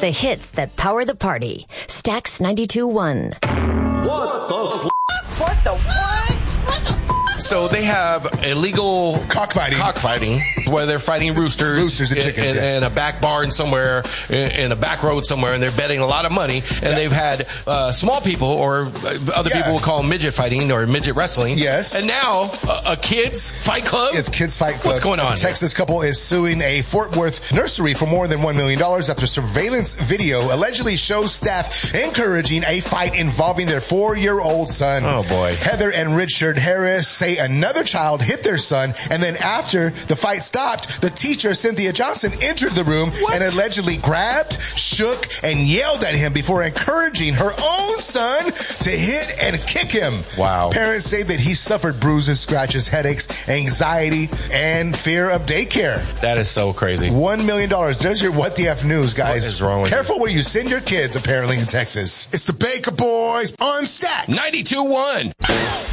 The hits that power the party. Stax 92.1. What the What the what? So they have illegal cockfighting where they're fighting roosters and chickens, in a back barn somewhere, in a back road somewhere, and they're betting a lot of money. And they've had small people, or other people will call them midget fighting or midget wrestling. Yes. And now a kids fight club. It's Kids Fight Club. What's going on? A Texas couple is suing a Fort Worth nursery for more than $1 million after surveillance video allegedly shows staff encouraging a fight involving their 4-year-old son. Oh boy. Heather and Richard Harris say another child hit their son, and then after the fight stopped, the teacher, Cynthia Johnson, entered the room and allegedly grabbed, shook, and yelled at him before encouraging her own son to hit and kick him. Wow. Parents say that he suffered bruises, scratches, headaches, anxiety, and fear of daycare. That is so crazy. $1 million. There's your What the F news, guys. What is wrong with Careful where you send your kids, apparently, in Texas. It's the Baker Boys on Stax 92.1.